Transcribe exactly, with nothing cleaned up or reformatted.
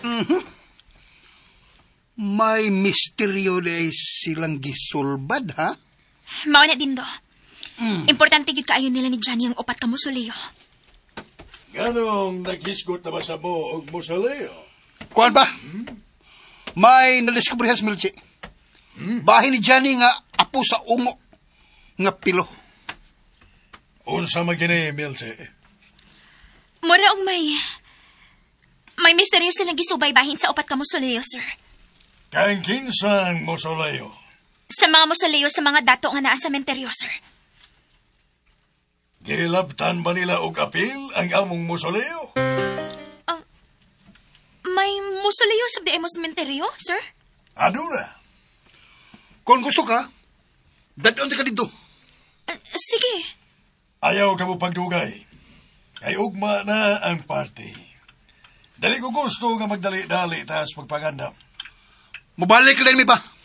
Mhm. May misteryo na silang gisulbad, ha? Mao na din do. Mm. Importante gid kaayo nila ni Johnny ang upat ka musoleo. Ganong naghisgot na ba sa mo og musoleo? Kuan ba? Hmm? May naliskubrihas, Milchi. Hmm? Bahin ni Johnny nga apo sa ungo nga pilo. Unsa man kini, Milche? Mura og may... May misteryo silang gisubaybahin sa upat ka musoleo, sir. Kaing kinsang musoleo? Sa mga musoleo sa mga dato nga naa sa sementeryo, sir. Gilabtan ba nila og apil ang among musoleo? Uh, may musoleo sa di mo sementeryo, sir? Aduna. Kung gusto ka, dadon ka dito. Uh, sige. Ayaw ka mo pagdugay. Kay ugma na ang party. Dali ko gusto nga magdali-dali tas magpagandam. Mabalik ka din, mi pa.